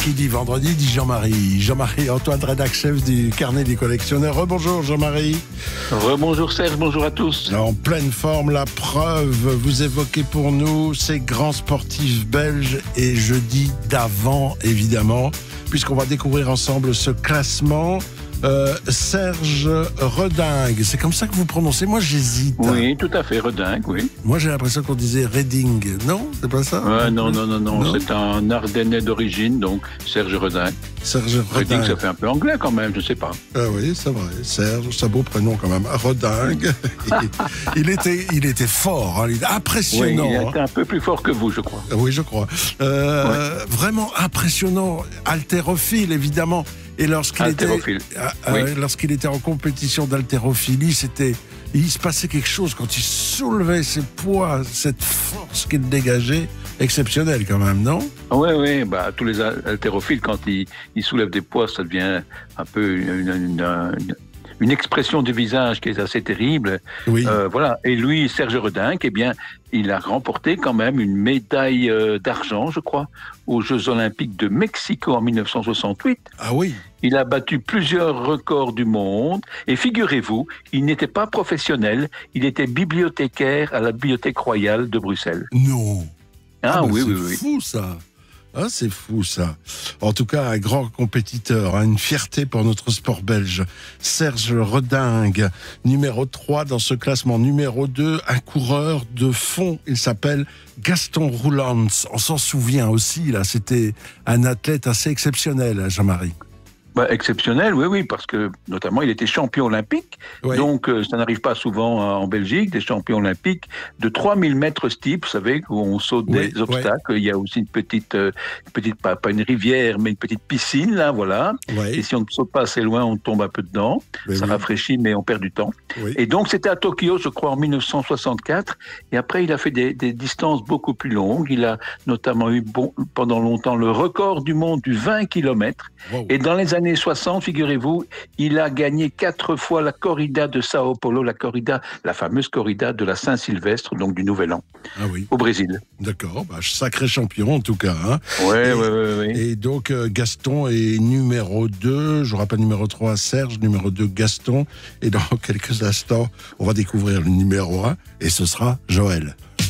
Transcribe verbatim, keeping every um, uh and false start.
qui dit vendredi dit Jean-Marie. Jean-Marie Antoine, rédac chef du Carnet des collectionneurs. Rebonjour Jean-Marie. Rebonjour Serge, bonjour à tous. En pleine forme, la preuve, vous évoquez pour nous ces grands sportifs belges et je dis d'avant évidemment, puisqu'on va découvrir ensemble ce classement. Euh, Serge Redingue, c'est comme ça que vous prononcez? Moi j'hésite. Oui, tout à fait, Redingue, oui. Moi j'ai l'impression qu'on disait Reding, non? C'est pas ça? euh, Non, non, non, non, non. C'est un Ardennais d'origine, donc Serge Redingue. Serge Redingue. Redingue, ça fait un peu anglais quand même, je sais pas. Ah oui, c'est vrai. Serge, c'est un beau prénom quand même. Redingue. il, était, il était fort, hein, il était impressionnant. Oui, il hein. était un peu plus fort que vous, je crois. Oui, je crois. Euh, ouais. Vraiment impressionnant, haltérophile évidemment. Et lorsqu'il était, euh, oui. lorsqu'il était en compétition d'haltérophilie, c'était, il se passait quelque chose quand il soulevait ses poids, cette force qu'il dégageait, exceptionnelle quand même, non? Oui, oui, bah, tous les haltérophiles, quand ils, ils soulèvent des poids, ça devient un peu une, une, une, une, une expression du visage qui est assez terrible. Oui. Euh, voilà. Et lui, Serge Redingue, eh bien, il a remporté quand même une médaille euh, d'argent, je crois, aux Jeux Olympiques de Mexico en dix-neuf cent soixante-huit. Ah oui. Il a battu plusieurs records du monde. Et figurez-vous, il n'était pas professionnel, il était bibliothécaire à la Bibliothèque royale de Bruxelles. Non. Ah, ah oui, c'est oui, oui. C'est fou ça. Ah, c'est fou ça. En tout cas, un grand compétiteur, hein, une fierté pour notre sport belge. Serge Redingue, numéro trois dans ce classement. Numéro deux, un coureur de fond. Il s'appelle Gaston Roulands. On s'en souvient aussi, là. C'était un athlète assez exceptionnel, hein, Jean-Marie. Bah, exceptionnel, oui, oui, parce que notamment il était champion olympique, oui. donc euh, ça n'arrive pas souvent euh, en Belgique, des champions olympiques de trois mille mètres steep, vous savez, où on saute oui, des obstacles. Oui. Il y a aussi une petite, euh, une petite pas, pas une rivière, mais une petite piscine, là, voilà. Oui. Et si on ne saute pas assez loin, on tombe un peu dedans. Oui, ça oui. rafraîchit, mais on perd du temps. Oui. Et donc c'était à Tokyo, je crois, en dix-neuf cent soixante-quatre. Et après, il a fait des, des distances beaucoup plus longues. Il a notamment eu bon, pendant longtemps le record du monde du vingt kilomètres. Wow. Et dans les années soixante, figurez-vous, il a gagné quatre fois la corrida de Sao Paulo, la corrida, la fameuse corrida de la Saint-Sylvestre, donc du Nouvel An, ah oui. au Brésil. D'accord, bah, sacré champion en tout cas. Hein. Ouais, et, ouais, ouais, ouais. Et donc euh, Gaston est numéro deux, je rappelle numéro trois Serge, numéro deux Gaston, et dans quelques instants, on va découvrir le numéro un, et ce sera Joël.